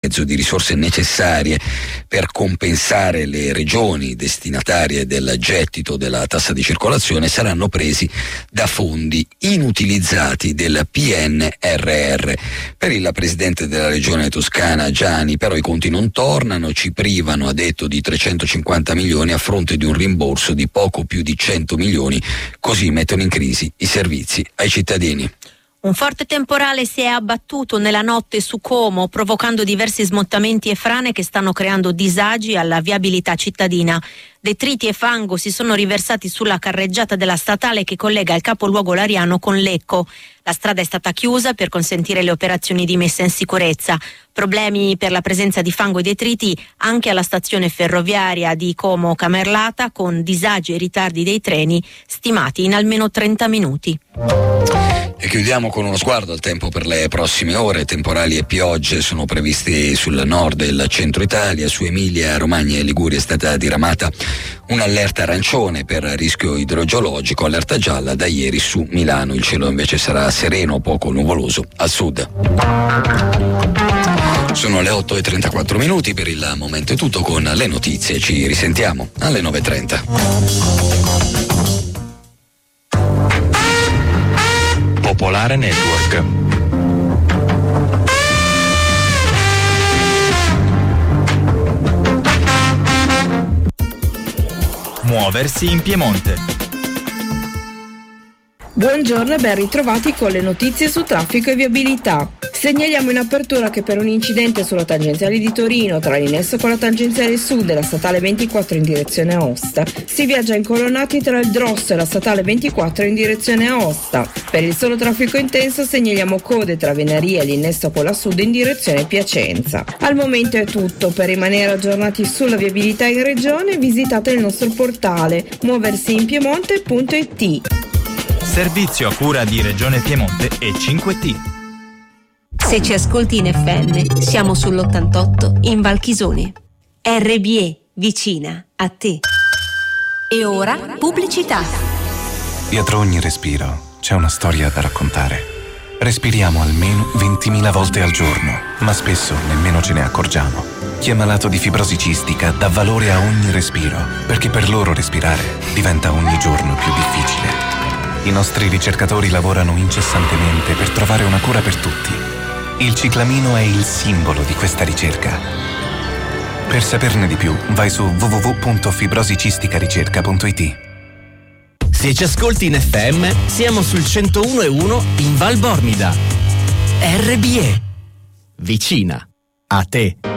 mezzo di risorse necessarie per compensare le regioni destinatarie del gettito della tassa di circolazione saranno presi da fondi inutilizzati del PNRR. Per il presidente della regione toscana Giani però i conti non tornano, ci privano, ha detto, di 350 milioni a fronte di un rimborso di poco più di 100 milioni, così mettono in crisi i servizi ai cittadini. Un forte temporale si è abbattuto nella notte su Como, provocando diversi smottamenti e frane che stanno creando disagi alla viabilità cittadina. Detriti e fango si sono riversati sulla carreggiata della statale che collega il capoluogo lariano con Lecco. La strada è stata chiusa per consentire le operazioni di messa in sicurezza. Problemi per la presenza di fango e detriti anche alla stazione ferroviaria di Como Camerlata, con disagi e ritardi dei treni stimati in almeno 30 minuti. E chiudiamo con uno sguardo al tempo per le prossime ore. Temporali e piogge sono previsti sul nord e il centro Italia. Su Emilia, Romagna e Liguria è stata diramata un'allerta arancione per rischio idrogeologico, allerta gialla da ieri su Milano. Il cielo invece sarà sereno, poco nuvoloso al sud. Sono le 8:34 minuti, per il momento è tutto con le notizie. Ci risentiamo alle 9:30. Popolare Network. Muoversi in Piemonte. Buongiorno e ben ritrovati con le notizie su traffico e viabilità. Segnaliamo in apertura che per un incidente sulla tangenziale di Torino tra l'innesso con la tangenziale sud e la statale 24 in direzione Aosta si viaggia incolonnati tra il Drosso e la statale 24 in direzione Aosta. Per il solo traffico intenso segnaliamo code tra Venaria e l'innesso con la sud in direzione Piacenza. Al momento è tutto. Per rimanere aggiornati sulla viabilità in regione visitate il nostro portale muoversiinpiemonte.it. Servizio a cura di Regione Piemonte e 5T. Se ci ascolti in FM, siamo sull'88 in Valchisone. RBE, vicina a te. E ora, pubblicità. Dietro ogni respiro c'è una storia da raccontare. Respiriamo almeno 20.000 volte al giorno, ma spesso nemmeno ce ne accorgiamo. Chi è malato di fibrosi cistica dà valore a ogni respiro, perché per loro respirare diventa ogni giorno più difficile. I nostri ricercatori lavorano incessantemente per trovare una cura per tutti. Il ciclamino è il simbolo di questa ricerca. Per saperne di più, vai su www.fibrosicisticaRicerca.it. Se ci ascolti in FM, siamo sul 101.1 in Val Bormida. RBE, vicina a te.